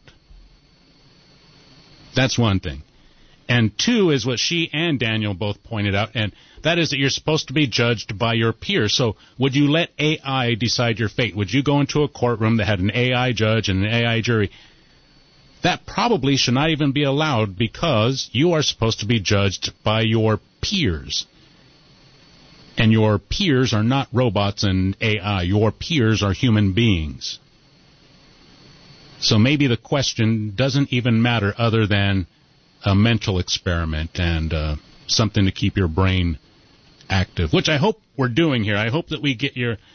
That's one thing. And two is what she and Daniel both pointed out, and that is that you're supposed to be judged by your peers. So would you let A I decide your fate? Would you go into a courtroom that had an A I judge and an A I jury? That probably should not even be allowed because you are supposed to be judged by your peers. And your peers are not robots and A I. Your peers are human beings. So maybe the question doesn't even matter other than a mental experiment and uh, something to keep your brain active, which I hope we're doing here. I hope that we get your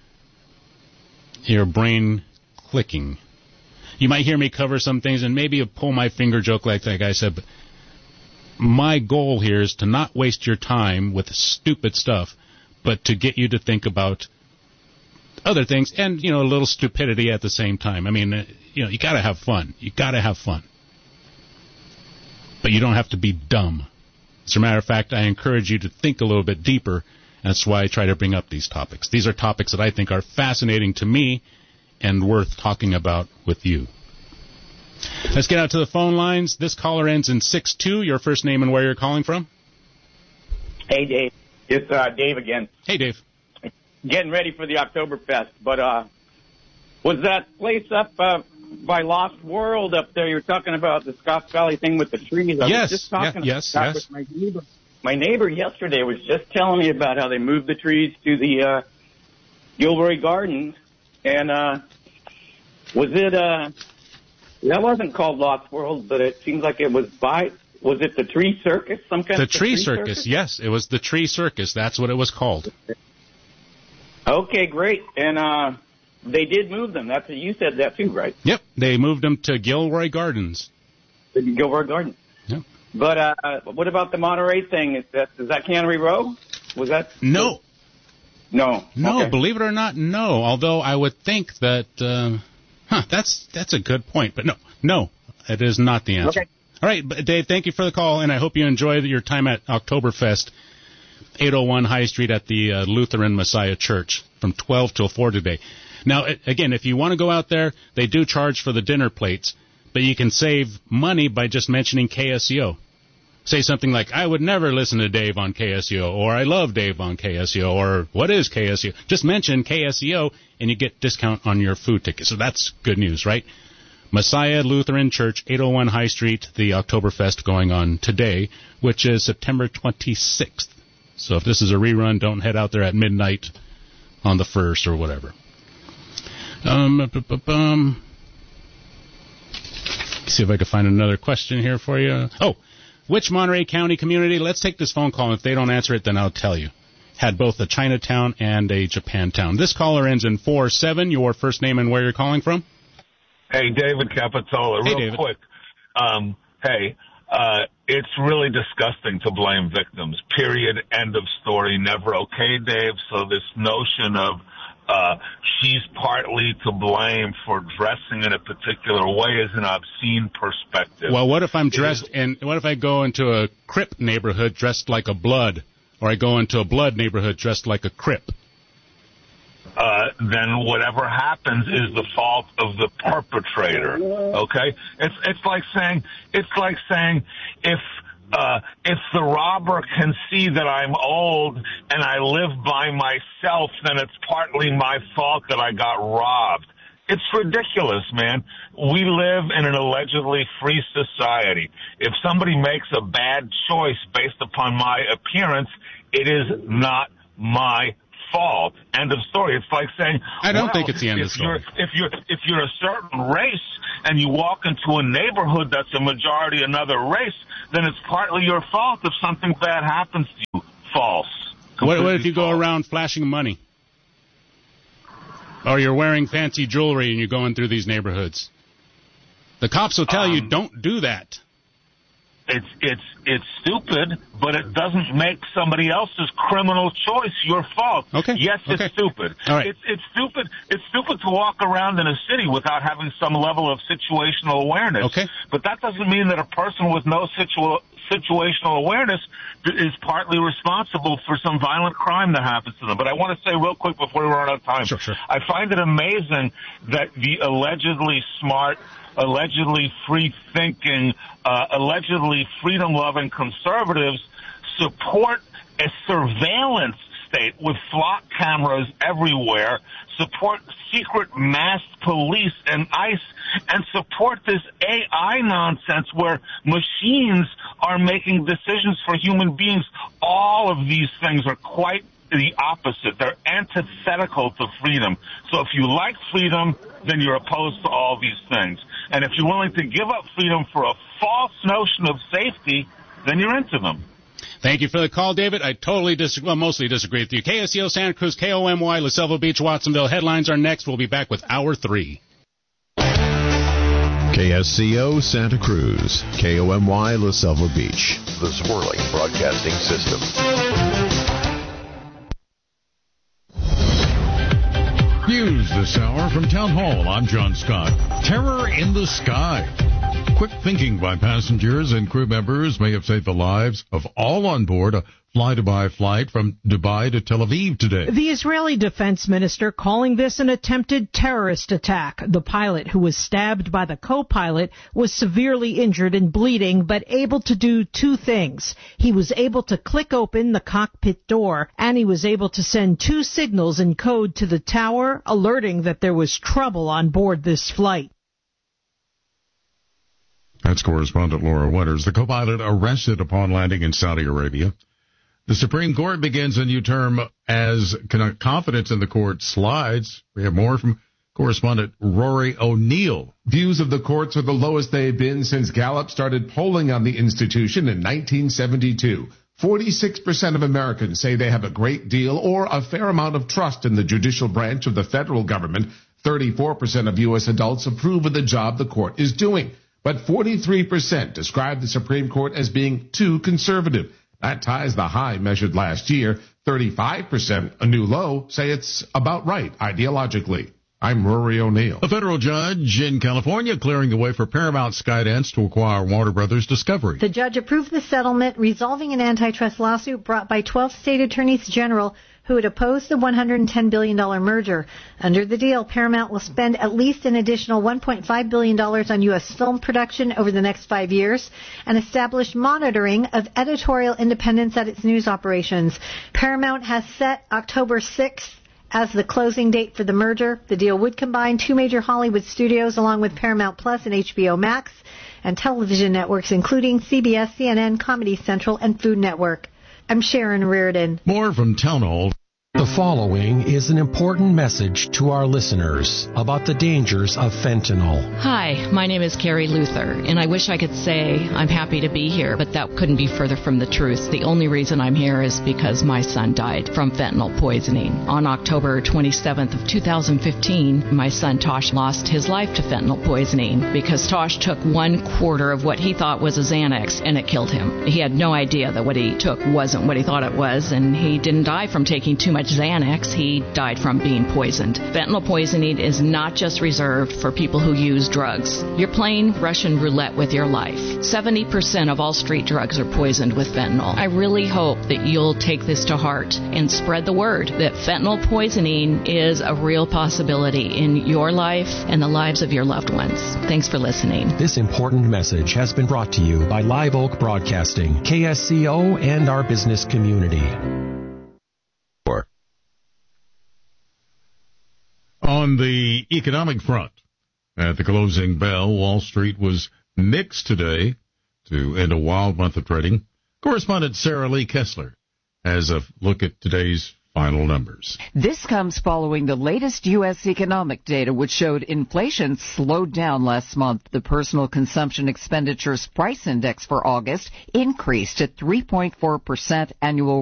your brain clicking. You might hear me cover some things and maybe a pull my finger joke like that guy said, but my goal here is to not waste your time with stupid stuff, but to get you to think about other things and, you know, a little stupidity at the same time. I mean, uh, you know, you got to have fun. You got to have fun. But you don't have to be dumb. As a matter of fact, I encourage you to think a little bit deeper, and that's why I try to bring up these topics. These are topics that I think are fascinating to me and worth talking about with you. Let's get out to the phone lines. This caller ends in six two. Your first name and where you're calling from? Hey, Dave. It's uh, Dave again. Hey, Dave. Getting ready for the Oktoberfest, but uh, was that place up uh, by Lost World up there? You were talking about the Scotts Valley thing with the trees. I yes. was just talking yeah, yes. about Yes. With my neighbor. My neighbor yesterday was just telling me about how they moved the trees to the uh, Gilroy Gardens, and uh, was it? Uh, that wasn't called Lost World, but it seems like it was by. Was it the Tree Circus? Some kind the of tree, tree circus, circus? Yes, it was the Tree Circus. That's what it was called. Okay, great. And uh, they did move them. That's you said that too, right? Yep, they moved them to Gilroy Gardens. The Gilroy Gardens. Yep. But uh, what about the Monterey thing? Is that is that Cannery Row? Was that? No. No. No, okay. Believe it or not, no. Although I would think that, uh, huh, that's that's a good point. But no, no, it is not the answer. Okay. All right, Dave, thank you for the call, and I hope you enjoy your time at Oktoberfest, eight oh one High Street at the uh, Lutheran Messiah Church from twelve till four today. Now, again, if you want to go out there, they do charge for the dinner plates, but you can save money by just mentioning K S E O. Say something like, I would never listen to Dave on K S E O, or I love Dave on K S E O, or what is K S E O? Just mention K S E O, and you get discount on your food ticket. So that's good news, right? Messiah Lutheran Church, eight oh one High Street, the Oktoberfest going on today, which is September twenty-sixth. So if this is a rerun, don't head out there at midnight on the first or whatever. Um, um, see if I can find another question here for you. Oh, which Monterey County community? Let's take this phone call. If they don't answer it, then I'll tell you. Had both a Chinatown and a Japantown. This caller ends in four seven. Your first name and where you're calling from? Hey, David Capitola, hey, real David. quick. Um, hey, uh, it's really disgusting to blame victims, period, end of story, never okay, Dave. So this notion of uh, she's partly to blame for dressing in a particular way is an obscene perspective. Well, what if I'm dressed in, what if I go into a Crip neighborhood dressed like a Blood, or I go into a Blood neighborhood dressed like a Crip? Uh, then whatever happens is the fault of the perpetrator. Okay, it's it's like saying it's like saying if uh, if the robber can see that I'm old and I live by myself, then it's partly my fault that I got robbed. It's ridiculous, man. We live in an allegedly free society. If somebody makes a bad choice based upon my appearance, it is not my fault. End of story. It's like saying, I don't well, think it's the end if of the story. You're, if you're if you're a certain race and you walk into a neighborhood that's a majority another race, then it's partly your fault if something bad happens to you. False. What, what if you go around flashing money? Or you're wearing fancy jewelry and you're going through these neighborhoods? The cops will tell um, you, don't do that. It's it's it's stupid, but it doesn't make somebody else's criminal choice your fault. Okay. Yes, it's okay. stupid. All right. It's it's stupid. It's stupid to walk around in a city without having some level of situational awareness. Okay. But that doesn't mean that a person with no situa- situational awareness is partly responsible for some violent crime that happens to them. But I want to say real quick before we run out of time, sure, sure. I find it amazing that the allegedly smart, allegedly free-thinking, uh, allegedly freedom-loving conservatives support a surveillance state with flock cameras everywhere, support secret masked police and ICE, and support this A I nonsense where machines are making decisions for human beings. All of these things are quite the opposite. They're antithetical to freedom. So if you like freedom, then you're opposed to all these things. And if you're willing to give up freedom for a false notion of safety, then you're into them. Thank you for the call, David. I totally disagree, well, mostly disagree with you. K S C O, Santa Cruz, K O M Y, La Selva Beach, Watsonville. Headlines are next. We'll be back with Hour three. K S C O, Santa Cruz, K O M Y, La Selva Beach. The Swirling Broadcasting System. News this hour from Town Hall. I'm John Scott. Terror in the sky. Quick thinking by passengers and crew members may have saved the lives of all on board a fly-Dubai flight from Dubai to Tel Aviv today. The Israeli defense minister calling this an attempted terrorist attack. The pilot, who was stabbed by the co-pilot, was severely injured and bleeding, but able to do two things. He was able to click open the cockpit door, and he was able to send two signals in code to the tower, alerting that there was trouble on board this flight. That's correspondent Laura Winters. The co-pilot arrested upon landing in Saudi Arabia. The Supreme Court begins a new term as confidence in the court slides. We have more from correspondent Rory O'Neill. Views of the courts are the lowest they've been since Gallup started polling on the institution in nineteen seventy-two. forty-six percent of Americans say they have a great deal or a fair amount of trust in the judicial branch of the federal government. thirty-four percent of U S adults approve of the job the court is doing. But forty-three percent describe the Supreme Court as being too conservative. That ties the high measured last year. thirty-five percent, a new low, say it's about right ideologically. I'm Rory O'Neill. A federal judge in California clearing the way for Paramount Skydance to acquire Warner Brothers Discovery. The judge approved the settlement, resolving an antitrust lawsuit brought by twelve state attorneys general who had opposed the one hundred ten billion dollars merger. Under the deal, Paramount will spend at least an additional one point five billion dollars on U S film production over the next five years and establish monitoring of editorial independence at its news operations. Paramount has set October sixth as the closing date for the merger. The deal would combine two major Hollywood studios along with Paramount Plus and H B O Max and television networks including C B S, C N N, Comedy Central, and Food Network. I'm Sharon Reardon. More from Town Hall. The following is an important message to our listeners about the dangers of fentanyl. Hi, my name is Carrie Luther, and I wish I could say I'm happy to be here, but that couldn't be further from the truth. The only reason I'm here is because my son died from fentanyl poisoning. On October twenty-seventh of two thousand fifteen, my son Tosh lost his life to fentanyl poisoning because Tosh took one quarter of what he thought was a Xanax, and it killed him. He had no idea that what he took wasn't what he thought it was, and he didn't die from taking too much Xanax. He died from being poisoned. Fentanyl poisoning is not just reserved for people who use drugs. You're playing Russian roulette with your life. seventy percent of all street drugs are poisoned with fentanyl. I really hope that you'll take this to heart and spread the word that fentanyl poisoning is a real possibility in your life and the lives of your loved ones. Thanks for listening. This important message has been brought to you by Live Oak Broadcasting, K S C O, and our business community. On the economic front, at the closing bell, Wall Street was mixed today to end a wild month of trading. Correspondent Sarah Lee Kessler has a look at today's final numbers. This comes following the latest U S economic data, which showed inflation slowed down last month. The Personal Consumption Expenditures Price Index for August increased to three point four percent. Annual